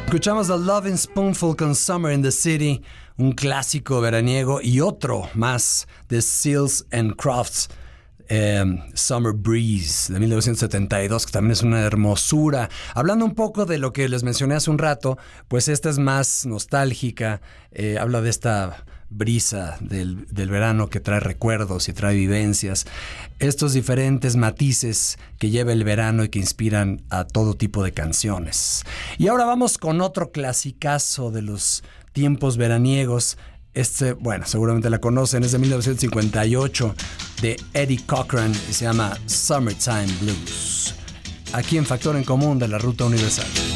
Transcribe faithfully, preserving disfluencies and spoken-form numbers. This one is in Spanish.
Escuchamos The Loving Spoonful con Summer in the City, un clásico veraniego, y otro más de Seals and Crofts, eh, Summer Breeze de mil novecientos setenta y dos, que también es una hermosura. Hablando un poco de lo que les mencioné hace un rato, pues esta es más nostálgica, eh, habla de esta brisa del, del verano que trae recuerdos y trae vivencias, estos diferentes matices que lleva el verano y que inspiran a todo tipo de canciones. Y ahora vamos con otro clasicazo de los tiempos veraniegos. Este, bueno, seguramente la conocen, es de mil novecientos cincuenta y ocho, de Eddie Cochran, y se llama Summertime Blues. Aquí en Factor en Común de la Ruta Universal.